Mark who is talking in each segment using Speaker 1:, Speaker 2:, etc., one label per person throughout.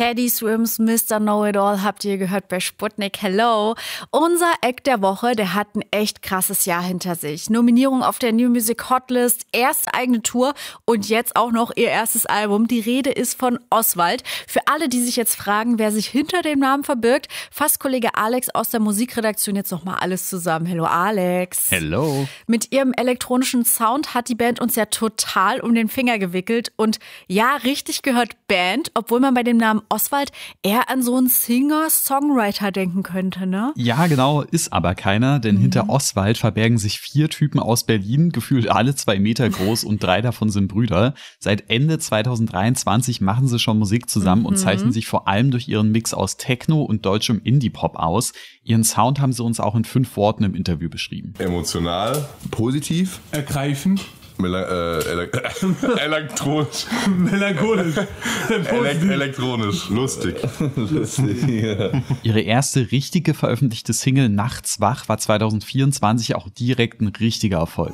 Speaker 1: Teddy Swims, Mr. Know-It-All habt ihr gehört bei Sputnik. Hello. Unser Act der Woche, der hat ein echt krasses Jahr hinter sich. Nominierung auf der New Music Hotlist, erste eigene Tour und jetzt auch noch ihr erstes Album. Die Rede ist von Oswald. Für alle, die sich jetzt fragen, wer sich hinter dem Namen verbirgt, fasst Kollege Alex aus der Musikredaktion jetzt nochmal alles zusammen. Hello Alex.
Speaker 2: Hello.
Speaker 1: Mit ihrem elektronischen Sound hat die Band uns ja total um den Finger gewickelt. Und ja, richtig gehört Band, obwohl man bei dem Namen Oswald eher an so einen Singer-Songwriter denken könnte, ne?
Speaker 2: Ja, genau, ist aber keiner, denn hinter Oswald verbergen sich 4 Typen aus Berlin, gefühlt alle 2 Meter groß und 3 davon sind Brüder. Seit Ende 2023 machen sie schon Musik zusammen und zeichnen sich vor allem durch ihren Mix aus Techno und deutschem Indie-Pop aus. Ihren Sound haben sie uns auch in 5 Worten im Interview beschrieben.
Speaker 3: Emotional, positiv,
Speaker 4: ergreifend,
Speaker 3: elektronisch.
Speaker 4: Melancholisch.
Speaker 3: Elektronisch. Lustig.
Speaker 2: Ja. Ihre erste richtige veröffentlichte Single Nachts wach war 2024 auch direkt ein richtiger Erfolg.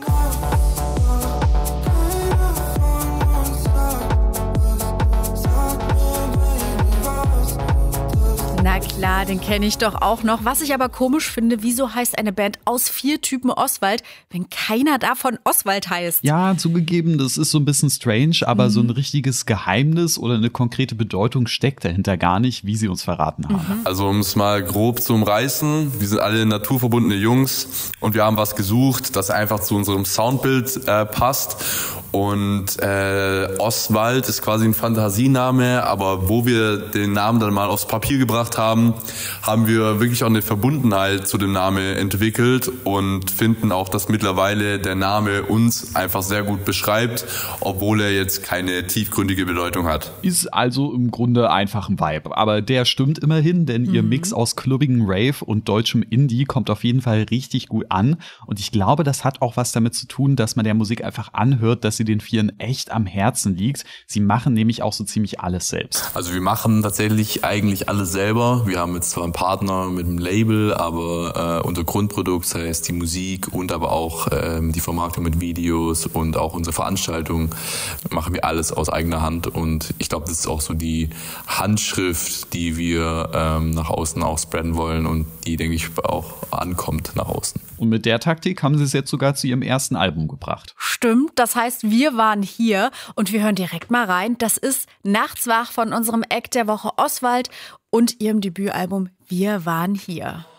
Speaker 1: Na klar, den kenne ich doch auch noch. Was ich aber komisch finde, wieso heißt eine Band aus 4 Typen Oswald, wenn keiner davon Oswald heißt?
Speaker 2: Ja, zugegeben, das ist so ein bisschen strange, aber so ein richtiges Geheimnis oder eine konkrete Bedeutung steckt dahinter gar nicht, wie sie uns verraten haben.
Speaker 5: Also um es mal grob zu umreißen, wir sind alle naturverbundene Jungs und wir haben was gesucht, das einfach zu unserem Soundbild passt. Und Oswald ist quasi ein Fantasiename, aber wo wir den Namen dann mal aufs Papier gebracht haben, haben wir wirklich auch eine Verbundenheit zu dem Namen entwickelt und finden auch, dass mittlerweile der Name uns einfach sehr gut beschreibt, obwohl er jetzt keine tiefgründige Bedeutung hat.
Speaker 2: Ist also im Grunde einfach ein Vibe, aber der stimmt immerhin, denn ihr Mix aus klubbigen Rave und deutschem Indie kommt auf jeden Fall richtig gut an und ich glaube, das hat auch was damit zu tun, dass man der Musik einfach anhört, dass sie den Vieren echt am Herzen liegt. Sie machen nämlich auch so ziemlich alles selbst.
Speaker 5: Also wir machen tatsächlich eigentlich alles selber. Wir haben jetzt zwar einen Partner mit einem Label, aber unser Grundprodukt, das heißt die Musik und aber auch die Vermarktung mit Videos und auch unsere Veranstaltung, machen wir alles aus eigener Hand und ich glaube, das ist auch so die Handschrift, die wir nach außen auch spreaden wollen und die, denke ich, auch ankommt nach außen.
Speaker 2: Und mit der Taktik haben sie es jetzt sogar zu ihrem ersten Album gebracht.
Speaker 1: Stimmt, das heißt, wir waren hier und wir hören direkt mal rein. Das ist Nachts wach von unserem Act der Woche Oswald und ihrem Debütalbum Wir waren hier.